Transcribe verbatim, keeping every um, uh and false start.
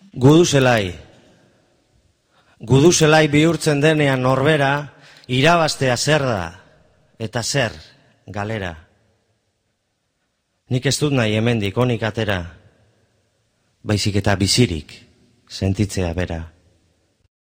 Gudu zelai. Gudu zelai bihurtzen denean norbera, irabaztea zer da, eta zer, galera. Nik ez dut nahi hemendik onik atera, baizik eta bizirik sentitzea bera.